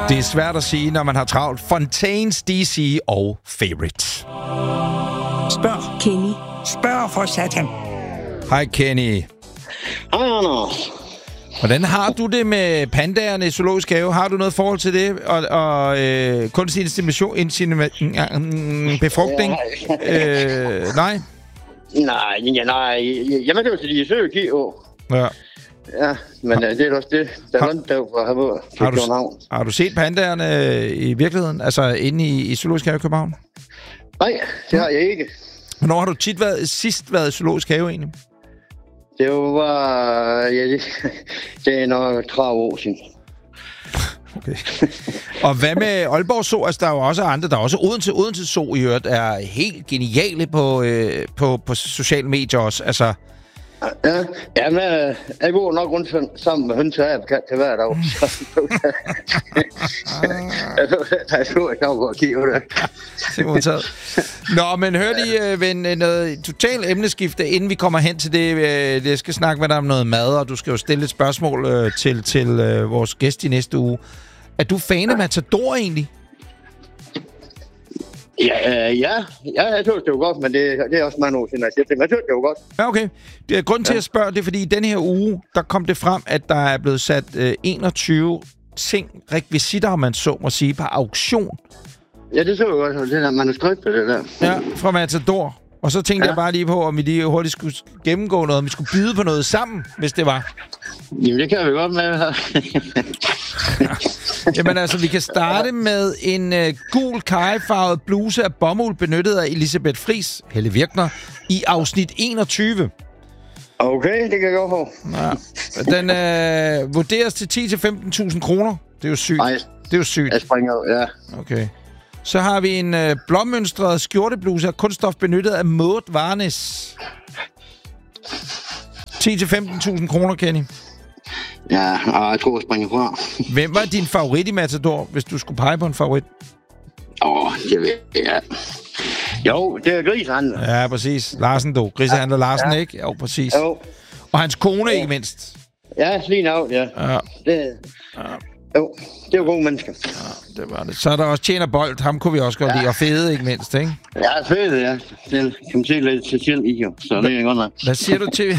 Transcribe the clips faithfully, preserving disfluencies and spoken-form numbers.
Det er svært at sige, når man har travlt. Fontaines, D C og Favorite. Spørg, Kenny. Spørg for satan. Hej, Kenny. Hej, Anders. Hvordan har du det med pandaerne i zoologisk have? Har du noget forhold til det? Og, og øh, kunstig insemination, insemination, befrugtning? øh, nej? Nej, ja, nej. Jamen, det var til de søge kilo. Ja. Ja, men det er også det, der er rundt der fra Havå til København. Har du set pandaerne i virkeligheden? Altså inde i, i zoologisk have i København? Nej, det har jeg ikke. Hvornår har du tit været, sidst været i zoologisk have egentlig? Det var... Ja, det, det er nok tredive år siden. Okay. Og hvad med Aalborg Zoo? Altså, der er jo også andre. Der er også Odense. Odense Zoo i øvrigt er helt geniale på, øh, på, på sociale medier også. Altså... Ja, ja, men jeg går nok rundt sammen med hønse af til hver dag. Jeg tror, jeg kan gå og kigge på det. Det er modtaget. Nå, men hør lige, ven, noget totalt emneskifte, inden vi kommer hen til det. Jeg skal snakke med dig om noget mad, og du skal jo stille et spørgsmål til, til vores gæst i næste uge. Er du fan af Matador egentlig? Ja, øh, ja, ja, jeg synes, det var godt, men det, det er også mange år siden, jeg siger det, men jeg synes, det var godt. Ja, okay. Det er, grunden til ja. at spørge, det er, fordi i denne her uge, der kom det frem, at der er blevet sat øh, enogtyve ting, rekvisitter, man så må sige, på auktion. Ja, det så jeg godt, det der manuskript, det der. Ja, fra Matador. Og så tænkte ja. jeg bare lige på, om vi lige hurtigt skulle gennemgå noget, om vi skulle byde på noget sammen, hvis det var. Jamen, det kan vi godt med her. Jamen altså, vi kan starte med en øh, gul karryfarvet bluse af bomuld, benyttet af Elisabeth Friis, Helle Virkner, i afsnit enogtyve. Okay, det kan jeg godt få. Ja. Den øh, vurderes til ti til femten tusind kroner. Det er jo sygt. Nej, det er jo sygt. Jeg springer, ja. Okay. Så har vi en øh, blåmønstret skjortebluse af kunststof benyttet af Maud Varnes. ti til femten tusind kroner, Kenny. Ja, og jeg tror, jeg springer fra. Hvem var din favorit i Matador, hvis du skulle pege på en favorit? Åh, oh, det ved jeg. Jo, det er Grisehandler. Ja, præcis. Larsen, du. Grisehandler Larsen, ja. ikke? Jo, præcis. Jo. Og hans kone, ja. ikke mindst. Ja, lige navn, ja. Ja. Det, ja. Jo, det er jo gode mennesker. Ja, det var det. Så er der også Tjener Bold. Ham kunne vi også godt ja. lide. Og Fede, ikke mindst, ikke? Ja, Fede, ja. Det kan man se lidt til selv i, jo. Så det er godt nok. Hvad siger du til...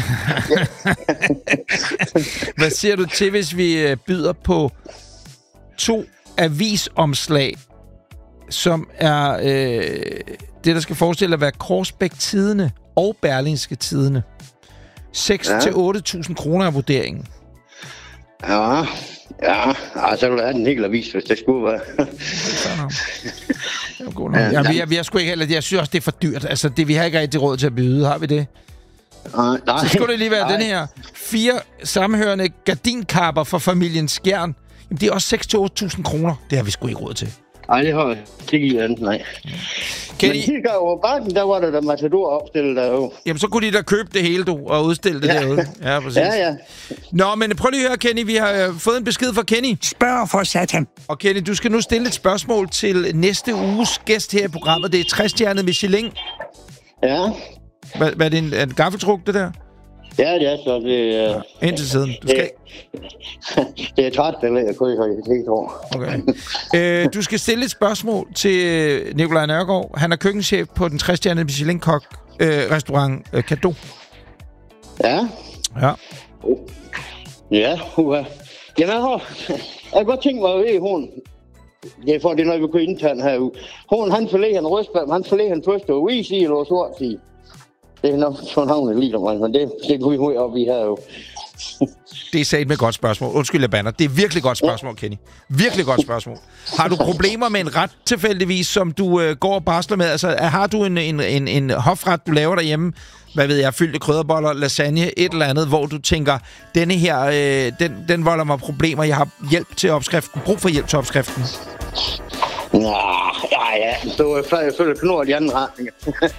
Hvad siger du til, hvis vi byder på to avisomslag, som er øh, det, der skal forestille at være Korsbæk Tidende og Berlingske Tidende? seks til otte tusind kroner er vurderingen. Ja, ja. Altså, så vil have en hel avis, hvis det skulle være. Det er god nok. Ja, vi, er, vi er sgu ikke heller... Jeg synes også, det er for dyrt. Altså, det, vi har ikke rigtig råd til at byde. Har vi det? Nej, nej. Så skulle det lige være nej. den her. Fire sammenhørende gardinkapper for familien Skjern. Jamen, det er også seks til otte tusind kroner. Det har vi sgu ikke råd til. Nej, det har jeg ikke andet, nej. Kenny... Men kigger over bakken, der var der der Matador opstillet der jo. Jamen, så kunne de da købe det hele, du, og udstille det ja. derude. Ja, præcis. Ja, ja. Nå, men prøv lige at høre, Kenny. Vi har øh, fået en besked fra Kenny. Spørg for satan. Og Kenny, du skal nu stille et spørgsmål til næste uges gæst her i programmet. Det er tres-stjernet Michelin. Ja. Hvad, hvad er det, en, en gaffeltruk, det der? Ja, det er så. Det er... Uh, ja, indtil siden. Du skal... det, det er træt, det jeg kunne ikke helt over. Okay. øh, du skal stille et spørgsmål til Nikolaj Nørgaard. Han er køkkenchef på den tres-stjernede Michelin-kok øh, restaurant øh, Cadeau. Ja. Ja. Oh. Ja, uha. Jamen, jeg har... Jeg kan godt tænke mig, at hun... Det er for, det er noget, vi kunne indtale herude. Hun, han forlæg han røstbær, han forlæg han først og uge sige, eller sort sige. Det er nok sådan havnet lige om, men det, det kunne vi høje op i her jo. Det er sagt med et godt spørgsmål. Undskyld, jeg bander. Det er virkelig godt spørgsmål, Kenny. Virkelig godt spørgsmål. Har du problemer med en ret tilfældigvis, som du øh, går og barsler med? Altså, har du en, en, en, en hofret, du laver derhjemme? Hvad ved jeg? Fyldte krydderboller, lasagne, et eller andet, hvor du tænker, denne her, øh, den, den volder mig problemer. Jeg har hjælp til opskriften. Brug for hjælp til opskriften. Nå, ja, ja. Så jeg følger knor i anden retning.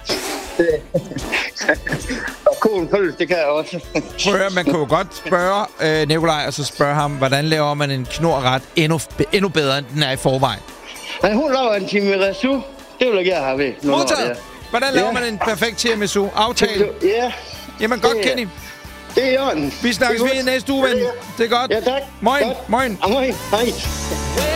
Og kogen følges, det kan jeg også. Prøv at høre, man kan jo godt spørge øh, Nikolaj, og så spørge ham, hvordan laver man en knorret endnu, endnu bedre, end den er i forvejen? Men hun laver en tiramisu. Det vil jeg gerne have ved. Modtaget! Hvordan laver ja. man en perfekt tiramisu? Aftale? Ja. Jamen godt, det, Kenny. Det er i orden. Vi snakkes ved næste uge, ven. Det er godt. Ja, tak. Moin. Godt. Moin. Ja, moin. Hej.